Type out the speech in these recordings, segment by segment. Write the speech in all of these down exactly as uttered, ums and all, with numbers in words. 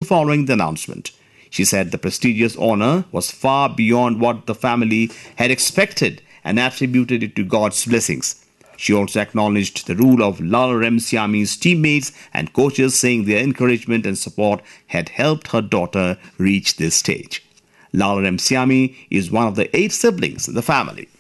following the announcement. She said the prestigious honor was far beyond what the family had expected and attributed it to God's blessings. She also acknowledged the role of Lal Remsiami's teammates and coaches, saying their encouragement and support had helped her daughter reach this stage. Lal Remsiami is one of the eight siblings in the family.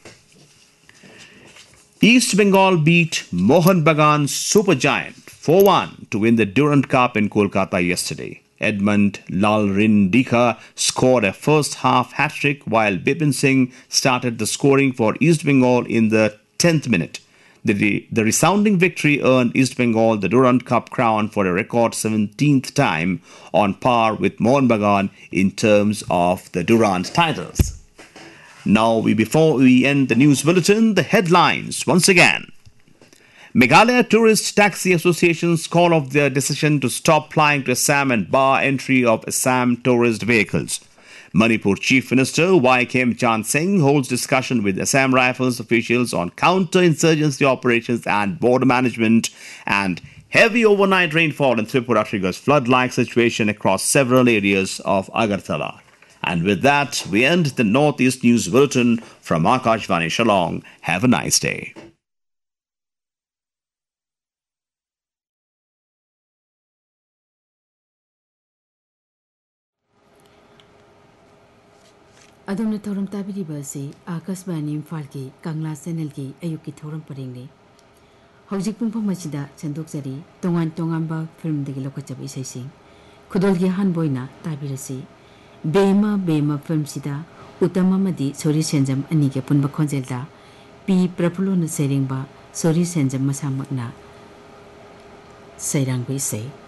East Bengal beat Mohun Bagan supergiant four one to win the Durand Cup in Kolkata yesterday. Edmund Lalrindika scored a first-half hat-trick while Bipin Singh started the scoring for East Bengal in the tenth minute. The, the resounding victory earned East Bengal the Durand Cup crown for a record seventeenth time, on par with Mohun Bagan in terms of the Durand titles. Now, we, before we end the news bulletin, the headlines once again. Meghalaya Tourist Taxi Associations call off their decision to stop flying to Assam and bar entry of Assam tourist vehicles. Manipur Chief Minister Y K Chand Singh holds discussion with Assam Rifles officials on counter-insurgency operations and border management, and heavy overnight rainfall in Tripura triggers flood-like situation across several areas of Agartala. And with that, we end the Northeast News Bulletin from Akashvani Shillong. Have a nice day. Adamna thoram tabiri basi Akashvani Imphal-gi Kangla Channel-gi ayukki thoram paringni. Hojik pungpham asida chandokjari tongan tongamba film-dagi lokachaba isaising khudolgi hanboina tabirasi. Bema Bema film sida Utama Madi Sori Senjam Anige Punba Konjelda P. Prapulona Seringba Sori Senjam Masamakna Sairangwi say.